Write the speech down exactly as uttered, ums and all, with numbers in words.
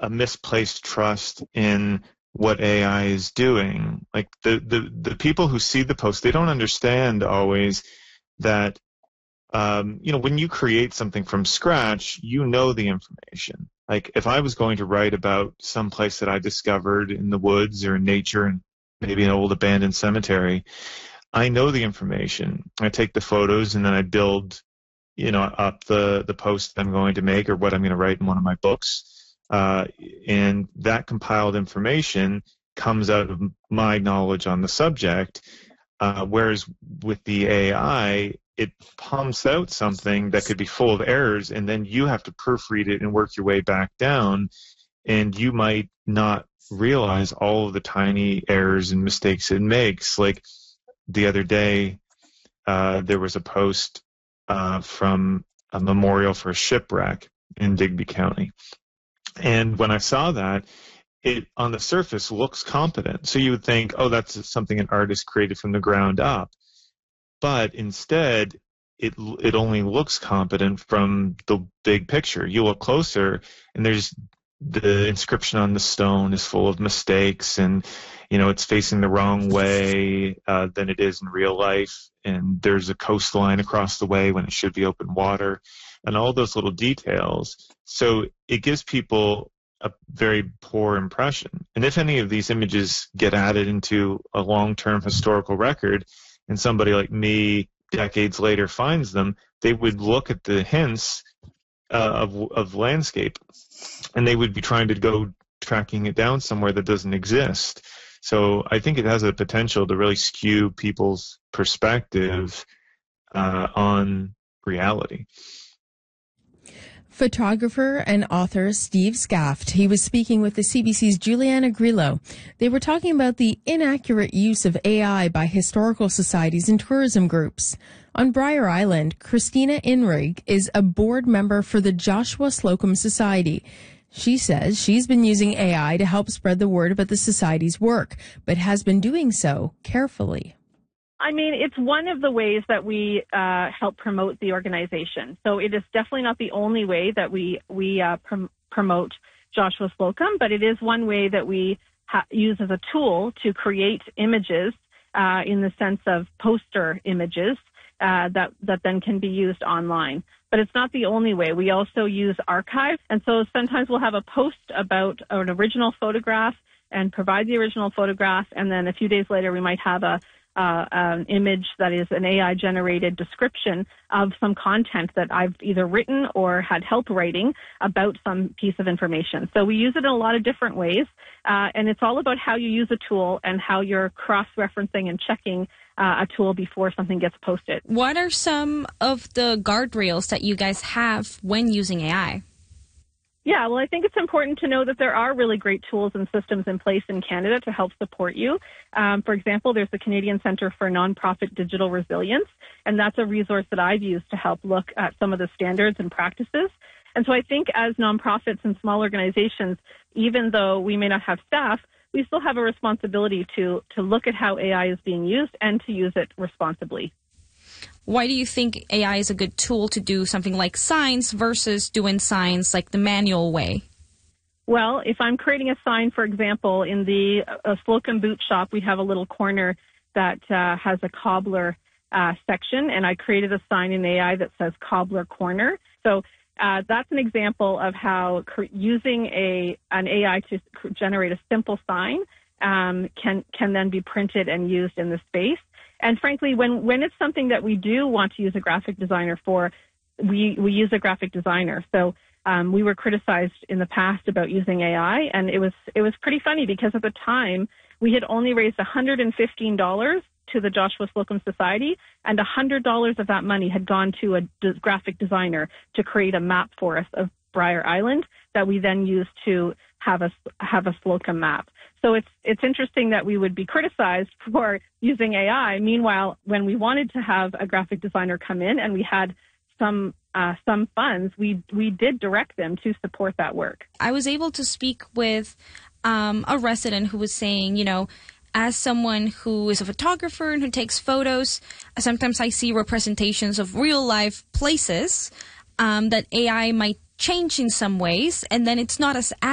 a misplaced trust in what A I is doing. Like the, the, the people who see the post, they don't understand always that, um, you know, when you create something from scratch, you know the information. Like if I was going to write about some place that I discovered in the woods or in nature and maybe an old abandoned cemetery, I know the information. I take the photos and then I build, you know, up the, the post I'm going to make or what I'm going to write in one of my books. Uh, and that compiled information comes out of my knowledge on the subject, uh, whereas with the A I, it pumps out something that could be full of errors, and then you have to proofread it and work your way back down, and you might not realize all of the tiny errors and mistakes it makes. Like the other day, uh, there was a post uh, from a memorial for a shipwreck in Digby County. And when I saw that, it on the surface looks competent. So you would think, oh, that's something an artist created from the ground up. But instead, it it only looks competent from the big picture. You look closer, and there's the inscription on the stone is full of mistakes, and you know it's facing the wrong way uh, than it is in real life. And there's a coastline across the way when it should be open water, and all those little details. So it gives people a very poor impression. And if any of these images get added into a long-term historical record, and somebody like me decades later finds them, they would look at the hints uh, of, of landscape, and they would be trying to go tracking it down somewhere that doesn't exist. So I think it has the potential to really skew people's perspective uh, on reality. Photographer and author Steve Skaft. He was speaking with the C B C's Juliana Grillo. They were talking about the inaccurate use of A I by historical societies and tourism groups. On Briar Island, Christina Inrig is a board member for the Joshua Slocum Society. She says she's been using A I to help spread the word about the society's work, but has been doing so carefully. I mean, it's one of the ways that we uh, help promote the organization. So it is definitely not the only way that we we uh, prom- promote Joshua Slocum, but it is one way that we ha- use as a tool to create images uh, in the sense of poster images uh, that, that then can be used online. But it's not the only way. We also use archives. And so sometimes we'll have a post about an original photograph and provide the original photograph, and then a few days later we might have a Uh, an image that is an A I-generated description of some content that I've either written or had help writing about some piece of information. So we use it in a lot of different ways, uh, and it's all about how you use a tool and how you're cross-referencing and checking uh, a tool before something gets posted. What are some of the guardrails that you guys have when using A I? Yeah, well, I think it's important to know that there are really great tools and systems in place in Canada to help support you. Um, for example, there's the Canadian Centre for Nonprofit Digital Resilience, and that's a resource that I've used to help look at some of the standards and practices. And so I think as nonprofits and small organizations, even though we may not have staff, we still have a responsibility to, to look at how A I is being used and to use it responsibly. Why do you think A I is a good tool to do something like signs versus doing signs like the manual way? Well, if I'm creating a sign, for example, in the uh, Slocum Boot Shop, we have a little corner that uh, has a cobbler uh, section, and I created a sign in A I that says Cobbler Corner. So uh, that's an example of how cr- using a an A I to cr- generate a simple sign um, can can then be printed and used in the space. And frankly, when, when it's something that we do want to use a graphic designer for, we, we use a graphic designer. So um, we were criticized in the past about using A I, and it was it was pretty funny because at the time we had only raised one hundred fifteen dollars to the Joshua Slocum Society, and one hundred dollars of that money had gone to a d- graphic designer to create a map for us of Briar Island that we then used to have a have a Slocum map. So it's it's interesting that we would be criticized for using A I. Meanwhile, when we wanted to have a graphic designer come in and we had some uh, some funds, we we did direct them to support that work. I was able to speak with um, a resident who was saying, you know, as someone who is a photographer and who takes photos, sometimes I see representations of real life places um, that A I might change in some ways, and then it's not as